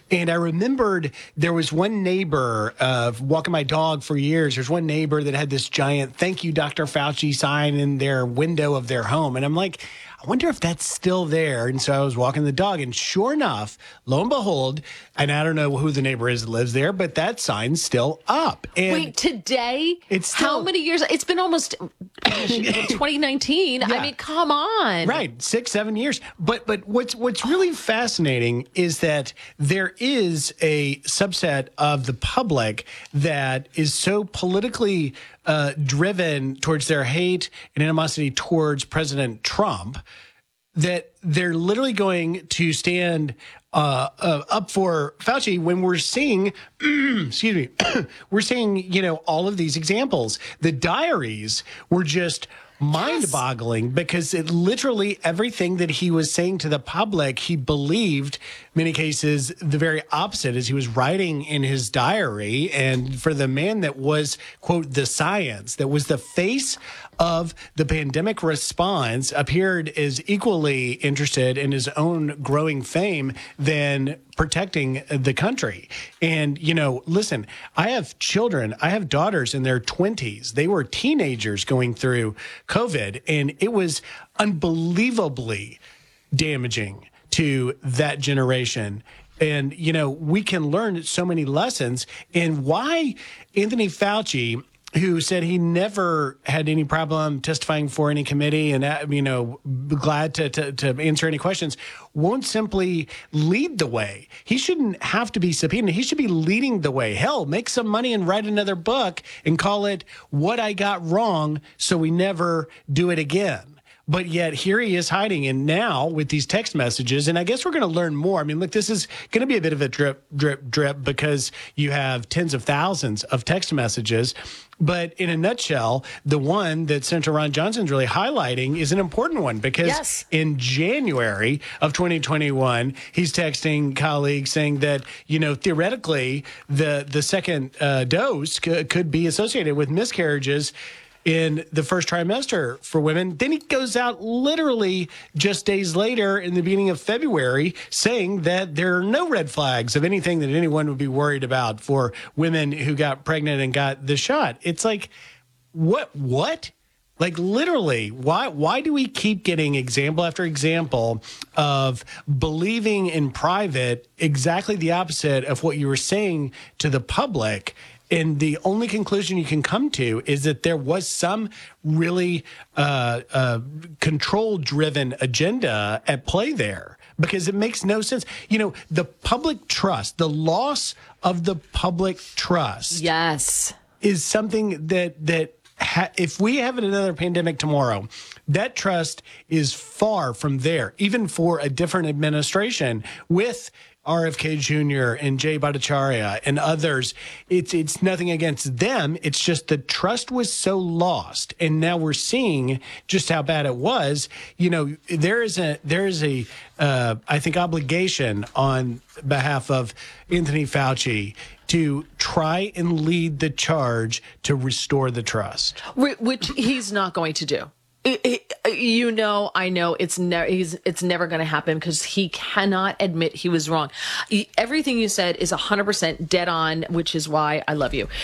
And I remembered there was one neighbor walking my dog for years. There's one neighbor that had this giant "Thank you, Dr. Fauci" sign in their window of their home. And I'm like, I wonder if that's still there. And so I was walking the dog, and sure enough, lo and behold, and I don't know who the neighbor is that lives there, but that sign's still up. And wait, today? It's still, how many years? It's been almost 2019. Yeah. I mean, come on. Right, 6-7 years. But what's really fascinating is that there is a subset of the public that is so politically driven towards their hate and animosity towards President Trump that they're literally going to stand up for Fauci when we're seeing, excuse me, we're seeing, all of these examples. The diaries were just mind-boggling because it literally everything that he was saying to the public, he believed, many cases, the very opposite as he was writing in his diary. And for the man that was, quote, the science, that was the face of the pandemic response, appeared as equally interested in his own growing fame than protecting the country. And, listen, I have children. I have daughters in their 20s. They were teenagers going through COVID, and it was unbelievably damaging to that generation. And, we can learn so many lessons. And why Anthony Fauci, who said he never had any problem testifying for any committee and, glad to answer any questions, won't simply lead the way. He shouldn't have to be subpoenaed. He should be leading the way. Hell, make some money and write another book and call it What I Got Wrong So We Never Do It Again. But yet here he is hiding. And now with these text messages, and I guess we're going to learn more. I mean, look, this is going to be a bit of a drip because you have tens of thousands of text messages. But in a nutshell, the one that Senator Ron Johnson's really highlighting is an important one because in January of 2021, he's texting colleagues saying that, theoretically, the second dose could be associated with miscarriages in the first trimester for women. Then he goes out literally just days later in the beginning of February saying that there are no red flags of anything that anyone would be worried about for women who got pregnant and got the shot. It's like, what? Like literally, why do we keep getting example after example of believing in private exactly the opposite of what you were saying to the public? And the only conclusion you can come to is that there was some really control-driven agenda at play there, because it makes no sense. The public trust, the loss of the public trust, is something that if we have another pandemic tomorrow, that trust is far from there, even for a different administration with RFK Jr. and Jay Bhattacharya and others. It's nothing against them. It's just the trust was so lost. And now we're seeing just how bad it was. There is a I think obligation on behalf of Anthony Fauci to try and lead the charge to restore the trust. Which he's not going to do. I know it's never going to happen because he cannot admit he was wrong. Everything you said is 100% dead on, which is why I love you.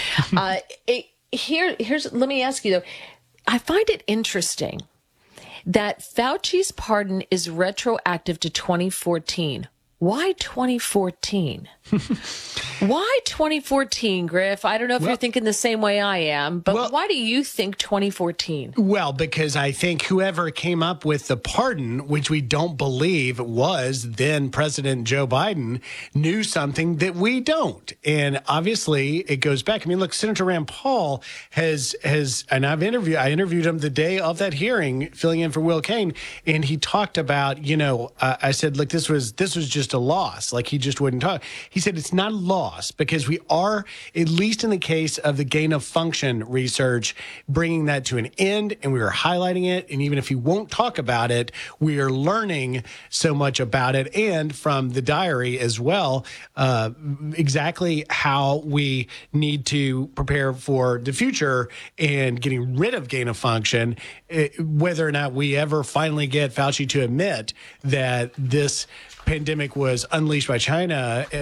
Let me ask you though. I find it interesting that Fauci's pardon is retroactive to 2014. Why 2014? Why 2014, Griff? I don't know if you're thinking the same way I am, but why do you think 2014? Well, because I think whoever came up with the pardon, which we don't believe was then President Joe Biden, knew something that we don't. And obviously it goes back. I mean, look, Senator Rand Paul has, and I interviewed him the day of that hearing, filling in for Will Cain, and he talked about, I said, look, this was just a loss. Like, he just wouldn't talk. He said it's not a loss because we are, at least in the case of the gain of function research, bringing that to an end, and we are highlighting it. And even if he won't talk about it, we are learning so much about it, and from the diary as well, exactly how we need to prepare for the future and getting rid of gain of function, whether or not we ever finally get Fauci to admit that this pandemic was unleashed by China